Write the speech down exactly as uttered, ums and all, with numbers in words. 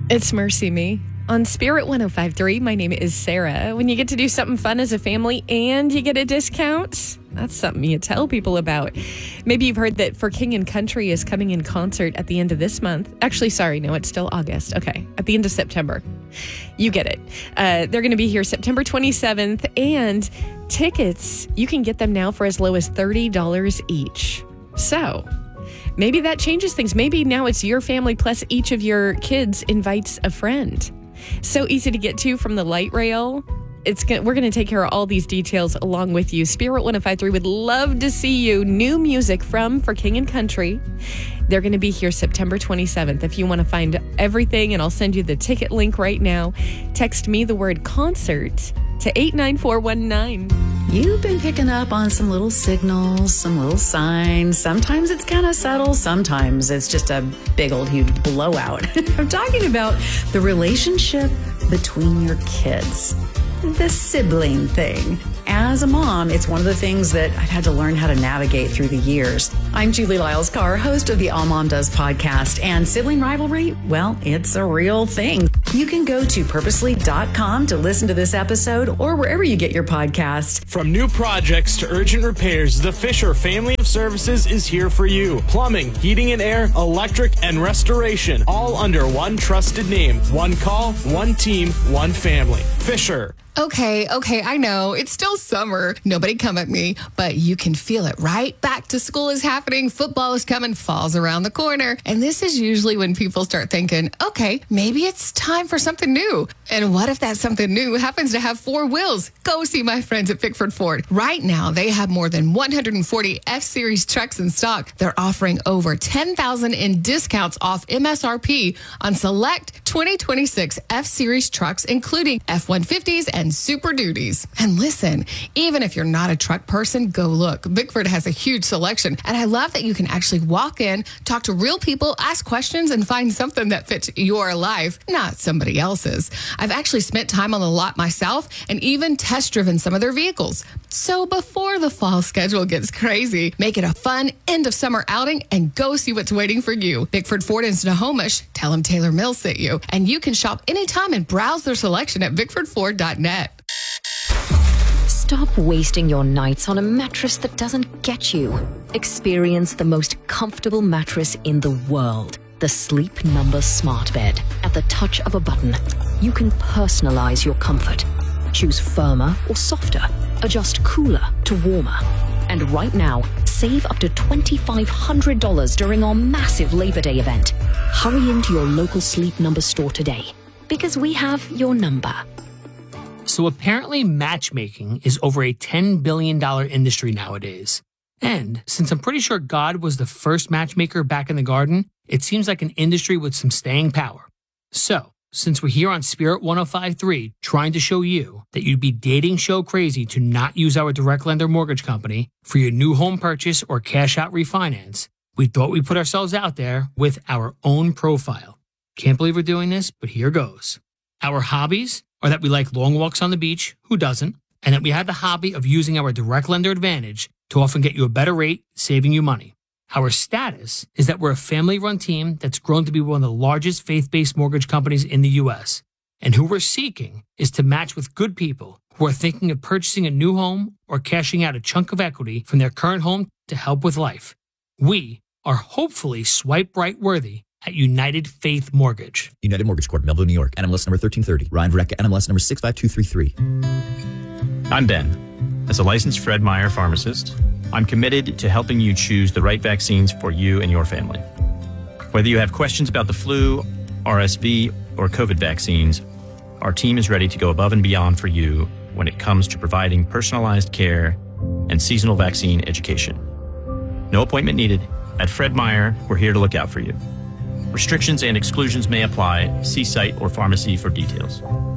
It's Mercy Me. On Spirit one oh five point three, my name is Sarah. When you get to do something fun as a family and you get a discount, that's something you tell people about. Maybe you've heard that For King and Country is coming in concert at the end of this month. Actually, sorry, no, it's still August. Okay, at the end of September. You get it. Uh, they're going to be here September twenty-seventh, and tickets, you can get them now for as low as thirty dollars each. So maybe that changes things. Maybe now it's your family plus each of your kids invites a friend. So easy to get to from the light rail. It's gonna, we're going to take care of all these details along with you. Spirit one oh five point three would love to see you. New music from For King and Country. They're going to be here September twenty-seventh. If you want to find everything, and I'll send you the ticket link right now, text me the word concert to eight nine four one nine. You've been picking up on some little signals, some little signs. Sometimes it's kind of subtle. Sometimes it's just a big old huge blowout. I'm talking about the relationship between your kids. The sibling thing. As a mom, it's one of the things that I've had to learn how to navigate through the years. I'm Julie Lyles-Carr, host of the All Mom Does podcast, and sibling rivalry, well, it's a real thing. You can go to purposely dot com to listen to this episode or wherever you get your podcasts. From new projects to urgent repairs, the Fisher family of services is here for you. Plumbing, heating and air, electric, and restoration, all under one trusted name. One call, one team, one family. Fisher. Okay, okay, I know. It's still summer. Nobody come at me, but you can feel it, right? Back to school is happening. Football is coming. Fall's around the corner. And this is usually when people start thinking, okay, maybe it's time for something new. And what if that something new happens to have four wheels? Go see my friends at Bickford Ford. Right now, they have more than one hundred forty F-Series trucks in stock. They're offering over ten thousand dollars in discounts off M S R P on select twenty twenty-six F-Series trucks, including F one fifties and Super Duties. And listen, even if you're not a truck person, go look. Bickford has a huge selection. And I love that you can actually walk in, talk to real people, ask questions, and find something that fits your life, not somebody else's. I've actually spent time on the lot myself and even test driven some of their vehicles. So before the fall schedule gets crazy, make it a fun end of summer outing and go see what's waiting for you. Bickford Ford in Snohomish, tell them Taylor Mills sent you. And you can shop anytime and browse their selection at bickford ford dot net. Stop wasting your nights on a mattress that doesn't get you. Experience the most comfortable mattress in the world. The Sleep Number Smart Bed. At the touch of a button, you can personalize your comfort. Choose firmer or softer. Adjust cooler to warmer. And right now, save up to two thousand five hundred dollars during our massive Labor Day event. Hurry into your local Sleep Number store today, because we have your number. So apparently matchmaking is over a ten billion dollars industry nowadays. And since I'm pretty sure God was the first matchmaker back in the garden, it seems like an industry with some staying power. So, since we're here on Spirit one oh five point three trying to show you that you'd be dating show crazy to not use our direct lender mortgage company for your new home purchase or cash out refinance, we thought we'd put ourselves out there with our own profile. Can't believe we're doing this, but here goes. Our hobbies are that we like long walks on the beach, who doesn't, and that we have the hobby of using our direct lender advantage to often get you a better rate, saving you money. Our status is that we're a family-run team that's grown to be one of the largest faith-based mortgage companies in the U S. And who we're seeking is to match with good people who are thinking of purchasing a new home or cashing out a chunk of equity from their current home to help with life. We are hopefully swipe right worthy at United Faith Mortgage. United Mortgage Corp, Melville, New York. N M L S number thirteen thirty. Ryan Verrecka, N M L S number six five two three three. I'm Ben. As a licensed Fred Meyer pharmacist, I'm committed to helping you choose the right vaccines for you and your family. Whether you have questions about the flu, R S V, or COVID vaccines, our team is ready to go above and beyond for you when it comes to providing personalized care and seasonal vaccine education. No appointment needed. At Fred Meyer, we're here to look out for you. Restrictions and exclusions may apply. See site or pharmacy for details.